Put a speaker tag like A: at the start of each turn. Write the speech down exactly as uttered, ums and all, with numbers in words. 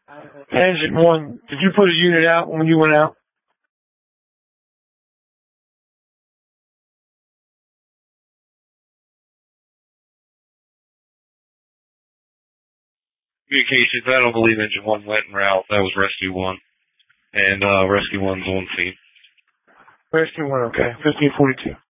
A: Engine one, did you put a unit out when you went out?
B: Communications, I don't believe Engine one went en route. That was Rescue one. And uh, Rescue one's on scene.
A: Rescue one, okay. fifteen forty-two.